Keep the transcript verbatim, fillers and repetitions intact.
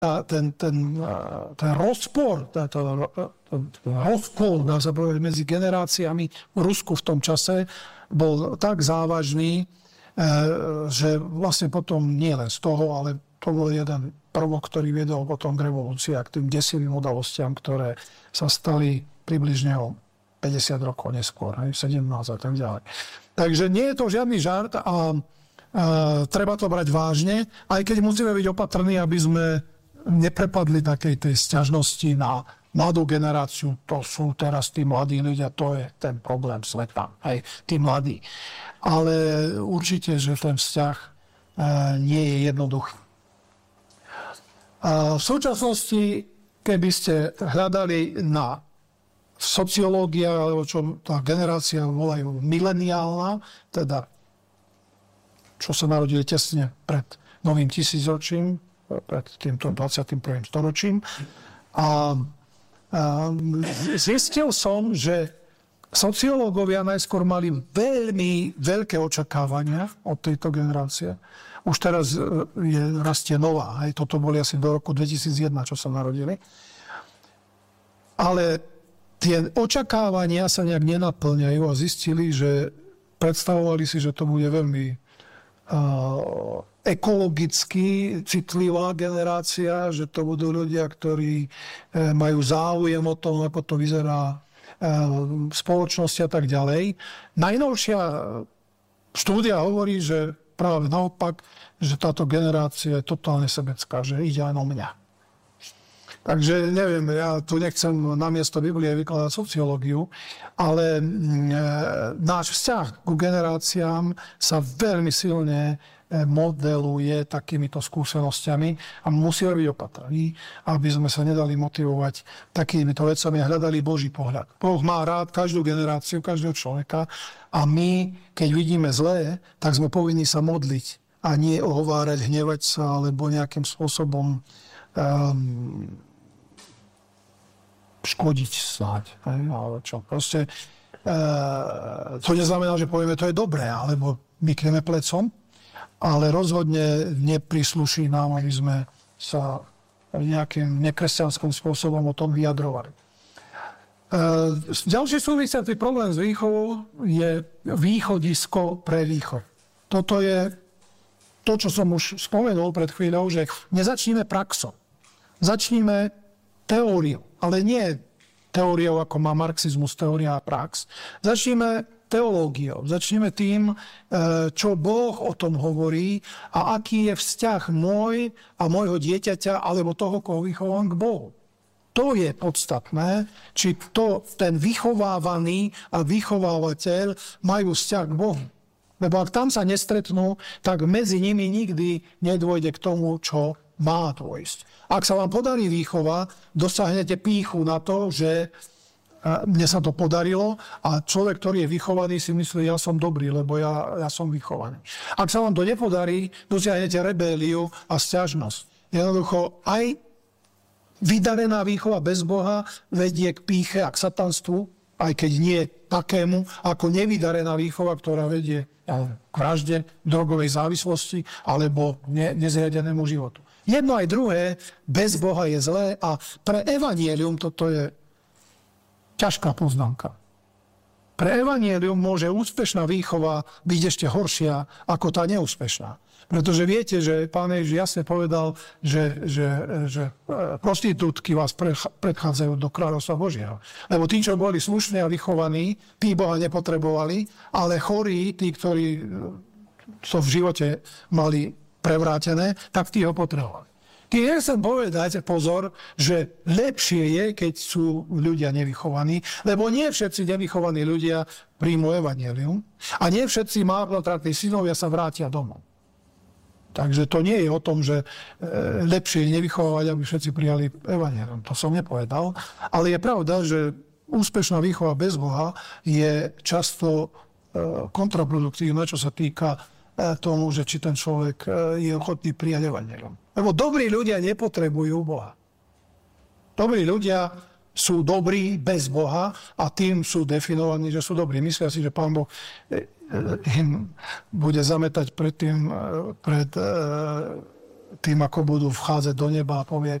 ten, ten, ten rozpor, ten, ten rozkol, dá sa povedať, medzi generáciami v Rusku v tom čase bol tak závažný, že vlastne potom nie len z toho, ale to bol jeden prvok, ktorý viedol potom k revolúcii a k tým desivým udalostiam, ktoré sa stali približne o päťdesiat rokov neskôr, aj sedemnásť a tak ďalej. Takže nie je to žiadny žart a, a treba to brať vážne, aj keď musíme byť opatrní, aby sme neprepadli takej tej sťažnosti na mladú generáciu. To sú teraz tí mladí ľudia, to je ten problém sveta, aj tí mladí. Ale určite, že ten vzťah e, nie je jednoduchý. A v súčasnosti, keby ste hľadali na sociológia, alebo čo tá generácia volajú mileniálna, teda čo sa narodili tesne pred novým tisícročím, pred týmto dvadsiatym prvým storočím. A, a zistil som, že sociológovia najskôr mali veľmi veľké očakávania od tejto generácie. Už teraz je, rastie nová. Hej. Toto boli asi do roku dvetisícjeden, čo sa narodili. Ale tie očakávania sa nejak nenaplňajú a zistili, že predstavovali si, že to bude veľmi uh, ekologicky citlivá generácia, že to budú ľudia, ktorí uh, majú záujem o tom, ako to vyzerá uh, v spoločnosti a tak ďalej. Najnovšia štúdia hovorí, že práve naopak, že táto generácia je totálne sebecká, že ide aj o mňa. Takže neviem, ja tu nechcem namiesto Biblie vykladať sociológiu, ale e, náš vzťah ku generáciám sa veľmi silne modeluje takýmito skúsenosťami a musíme byť opatrní, aby sme sa nedali motivovať takýmito vecami a hľadali Boží pohľad. Boh má rád každú generáciu, každého človeka a my, keď vidíme zlé, tak sme povinni sa modliť a nie ohovárať, hnevať sa alebo nejakým spôsobom um, škodiť snáď. Ale čo? Proste uh, to neznamená, že povieme, to je dobré, alebo mykneme plecom, ale rozhodne neprisluší nám, aby sme sa nejakým nekresťanským spôsobom o tom vyjadrovali. Uh, ďalší súvisiaci problém s výchovou je východisko pre výchov. Toto je to, čo som už spomenul pred chvíľou, že nezačníme praxou. Začníme teóriou, ale nie teóriou, ako má marxizmus, teória a prax. Začníme teológiou. Začneme tým, čo Boh o tom hovorí a aký je vzťah môj a môjho dieťaťa alebo toho, koho vychovám, k Bohu. To je podstatné, či to, ten vychovávaný a vychovávateľ majú vzťah k Bohu. Lebo ak tam sa nestretnú, tak medzi nimi nikdy nedôjde k tomu, čo má dôjsť. Ak sa vám podarí výchova, dosahnete pýchu na to, že mne sa to podarilo a človek, ktorý je vychovaný, si myslí, ja som dobrý, lebo ja, ja som vychovaný. Ak sa vám to nepodarí, dosiahnete rebéliu a sťažnosť. Jednoducho aj vydarená výchova bez Boha vedie k pýche a k satanstvu, aj keď nie takému, ako nevydarená výchova, ktorá vedie k vražde, drogovej závislosti alebo ne, nezriadenému životu. Jedno aj druhé bez Boha je zlé a pre evanjelium toto je ťažká poznámka. Pre evanjelium môže úspešná výchova byť ešte horšia ako tá neúspešná. Pretože viete, že Pán Ježiš jasne povedal, že, že, že prostitútky vás predchádzajú do kráľovstva Božieho. Lebo tí, čo boli slušní a vychovaní, tí Boha nepotrebovali, ale chorí, tí, ktorí to v živote mali prevrátené, tak tí ho potrebovali. Keď chcem povedať, pozor, že lepšie je, keď sú ľudia nevychovaní, lebo nie všetci nevychovaní ľudia príjmu evanjelium a nie všetci marnotratní synovia sa vrátia domov. Takže to nie je o tom, že lepšie je nevychovávať, aby všetci prijali evanjelium. To som nepovedal. Ale je pravda, že úspešná výchova bez Boha je často kontraproduktívna, čo sa týka tomu, že či ten človek je ochotný prijať evanjelium. Lebo dobrí ľudia nepotrebujú Boha. Dobrí ľudia sú dobrí bez Boha a tým sú definovaní, že sú dobrí. Myslia si, že Pán Boh im bude zametať pred tým, pred tým, ako budú vchádzať do neba a povie,